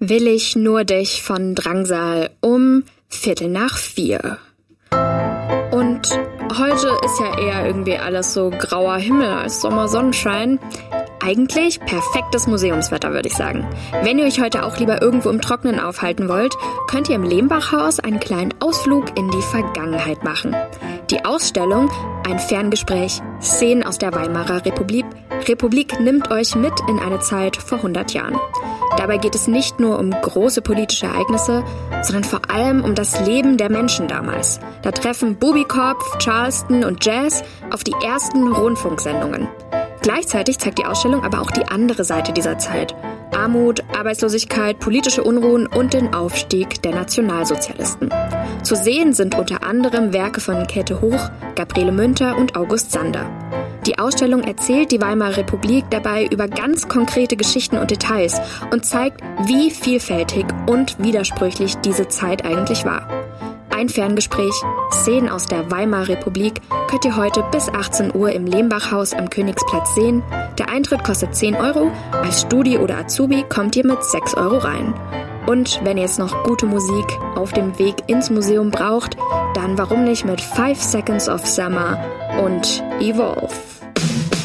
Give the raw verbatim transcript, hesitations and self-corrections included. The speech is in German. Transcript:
Will ich nur dich von Drangsal um Viertel nach vier. Und heute ist ja eher irgendwie alles so grauer Himmel als Sommersonnenschein. Eigentlich perfektes Museumswetter, würde ich sagen. Wenn ihr euch heute auch lieber irgendwo im Trockenen aufhalten wollt, könnt ihr im Lehmbachhaus einen kleinen Ausflug in die Vergangenheit machen. Die Ausstellung, ein Ferngespräch, Szenen aus der Weimarer Republik, Republik nimmt euch mit in eine Zeit vor hundert Jahren. Dabei geht es nicht nur um große politische Ereignisse, sondern vor allem um das Leben der Menschen damals. Da treffen Bubikopf, Charleston und Jazz auf die ersten Rundfunksendungen. Gleichzeitig zeigt die Ausstellung aber auch die andere Seite dieser Zeit. Armut, Arbeitslosigkeit, politische Unruhen und den Aufstieg der Nationalsozialisten. Zu sehen sind unter anderem Werke von Käthe Hoch, Gabriele Münter und August Sander. Die Ausstellung erzählt die Weimarer Republik dabei über ganz konkrete Geschichten und Details und zeigt, wie vielfältig und widersprüchlich diese Zeit eigentlich war. Ein Ferngespräch, Szenen aus der Weimarer Republik, könnt ihr heute bis achtzehn Uhr im Lehmbachhaus am Königsplatz sehen. Der Eintritt kostet zehn Euro, als Studi oder Azubi kommt ihr mit sechs Euro rein. Und wenn ihr jetzt noch gute Musik auf dem Weg ins Museum braucht, dann warum nicht mit Five Seconds of Summer und Evolve.